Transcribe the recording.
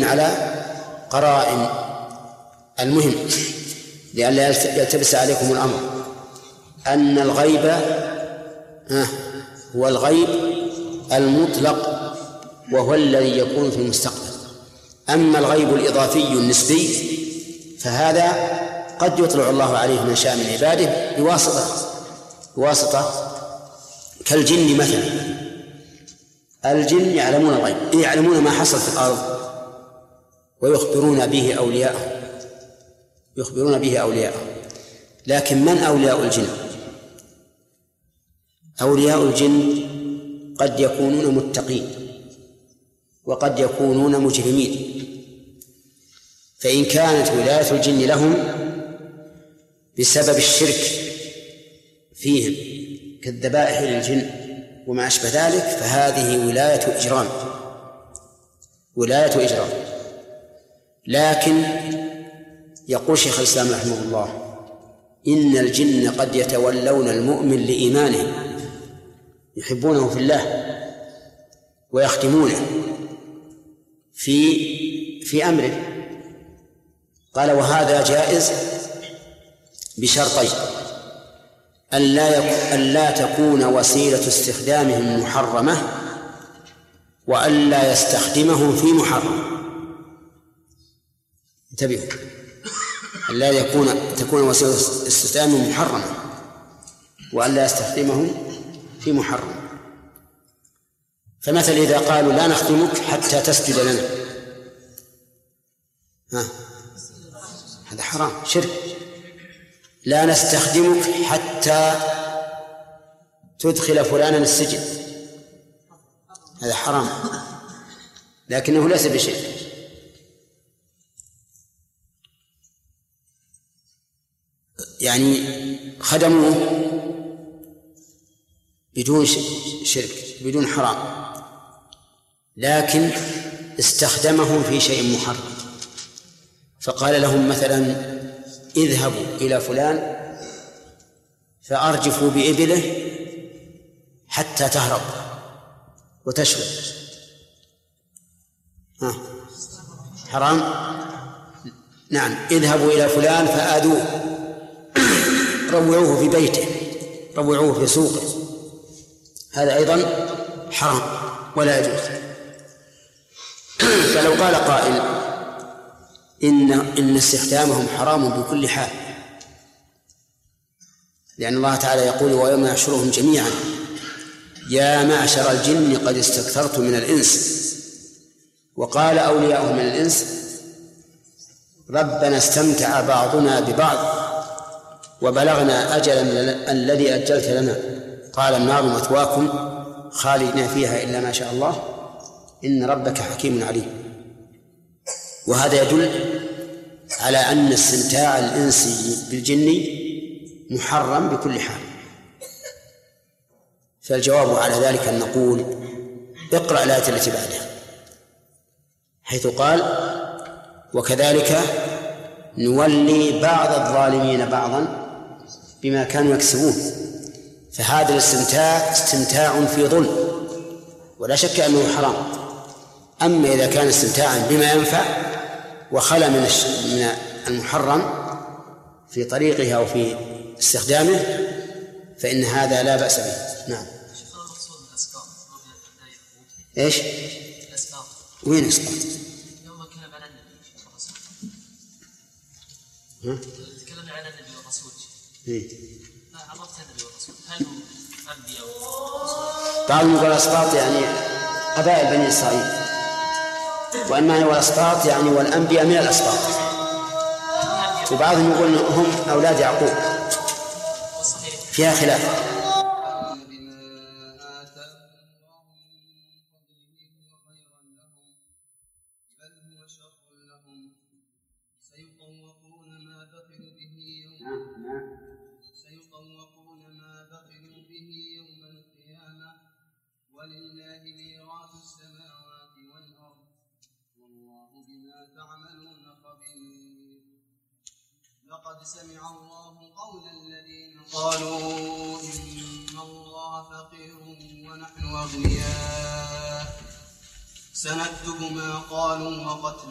دليل على قرائن. المهم لئلا يلتبس عليكم الأمر أن الغيب هو الغيب المطلق، وهو الذي يكون في المستقبل. أما الغيب الإضافي النسبي فهذا قد يطلع الله عليه من شاء من عباده بواسطة كالجن مثلا. الجن يعلمون الغيب، يعلمون ما حصل في الأرض ويخبرون به أولياءه. لكن من أولياء الجن؟ أولياء الجن قد يكونون متقين وقد يكونون مجرمين. فإن كانت ولاية الجن لهم بسبب الشرك فيهم كالذبائح للجن وما أشبه ذلك فهذه ولاية إجرام. لكن يقول شيخ الإسلام رحمه الله إن الجن قد يتولون المؤمن لإيمانه، يحبونه في الله ويخدمونه في أمره. قال وهذا جائز بشرطين: ألا تكون وسيلة استخدامهم محرمة، وألا يستخدمهم في محرم. انتبهوا، ألا تكون وسيلة استخدامهم محرمة وألا يستخدمهم في محرم. فمثل إذا قالوا لا نخدمك حتى تسجد لنا، هذا حرام، شرك. لا نستخدمك حتى تدخل فلانا السجن، هذا حرام لكنه ليس بشرك. يعني خدموه بدون شرك بدون حرام، لكن استخدمهم في شيء محرم. فقال لهم مثلا اذهبوا إلى فلان فأرجفوا بإبله حتى تهرب وتشرب، حرام؟ نعم. اذهبوا إلى فلان فآذوه، روعوه في بيته، روعوه في سوقه، هذا أيضا حرام ولا يجوز. فلو قال قائل إن استخدامهم حرام بكل حال، لأن الله تعالى يقول ويوم يحشرهم جميعا يا معشر الجن قد استكثرتم من الإنس، وقال أولياؤهم من الإنس ربنا استمتع بعضنا ببعض وبلغنا أجلا الذي أجلت لنا قال النار مثواكم خالدين فيها إلا ما شاء الله إن ربك حكيم عليم. وهذا يدل على أن استمتاع الإنس بالجن محرم بكل حال. فالجواب على ذلك أن نقول اقرأ الآية التي بعدها حيث قال وكذلك نولي بعض الظالمين بعضا بما كانوا يكسبون. فهذا الاستمتاع استمتاع في ظلم ولا شك أنه حرام. أما إذا كان استمتاعا بما ينفع وخلى من المحرم في طريقه أو في استخدامه فإن هذا لا بأس به. نعم. إيش؟ وين إسقاط؟ يوم كلام على النبي تكلمنا على النبي والرسول. عرفت النبي والرسول هل هم أنبياء أو بعضهم يقول أسقاط يعني قبائل بني إسرائيل، وأما هو الأسقاط يعني والأنبياء من الأسقاط، وبعضهم يقول هم أولاد يعقوب، فيها خلاف. لقد سمع الله قول الذين قالوا إن الله فقير ونحن أغنياء سنكتب ما قالوا وقتل